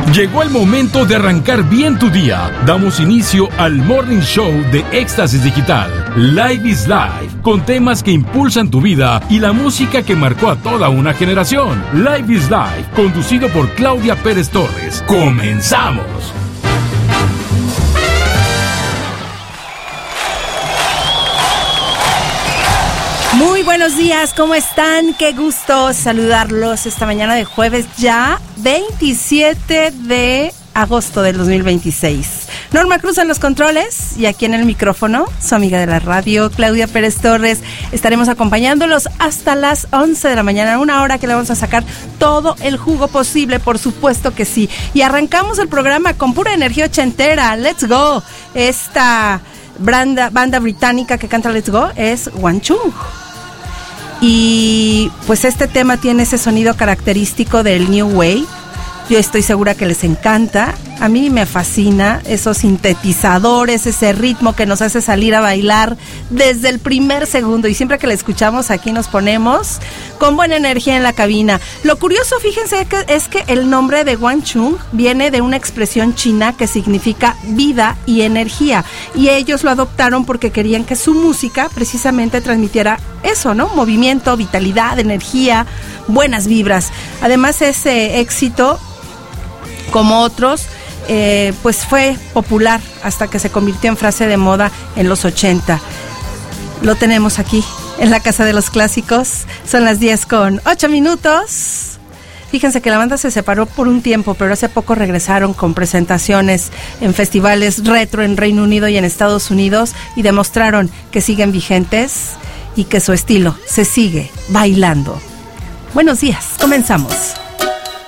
Llegó el momento de arrancar bien tu día. Damos inicio al Morning Show de Éxtasis Digital. Live is Life, con temas que impulsan tu vida y la música que marcó a toda una generación. Live is Life, conducido por Claudia Pérez Torres. ¡Comenzamos! Muy buenos días, ¿cómo están? Qué gusto saludarlos esta mañana de jueves ya 27 de agosto del 2026. Norma Cruz en los controles y aquí en el micrófono, su amiga de la radio, Claudia Pérez Torres. Estaremos acompañándolos hasta las 11 de la mañana, una hora que le vamos a sacar todo el jugo posible, por supuesto que sí. Y arrancamos el programa con pura energía ochentera. ¡Let's go! Esta banda británica que canta Let's Go es Wang Chung. Y pues este tema tiene ese sonido característico del New Wave. Yo estoy segura que les encanta. A mí me fascina esos sintetizadores, ese ritmo que nos hace salir a bailar desde el primer segundo. Y siempre que la escuchamos aquí nos ponemos con buena energía en la cabina. Lo curioso, fíjense, es que el nombre de Wang Chung viene de una expresión china que significa vida y energía. Y ellos lo adoptaron porque querían que su música precisamente transmitiera eso, ¿no? Movimiento, vitalidad, energía, buenas vibras. Además, ese éxito, como otros, pues fue popular hasta que se convirtió en frase de moda en los 80. Lo tenemos aquí en la Casa de los Clásicos. Son las 10:08. Fíjense que la banda se separó por un tiempo, pero hace poco regresaron con presentaciones en festivales retro en Reino Unido y en Estados Unidos y demostraron que siguen vigentes y que su estilo se sigue bailando. Buenos días, comenzamos.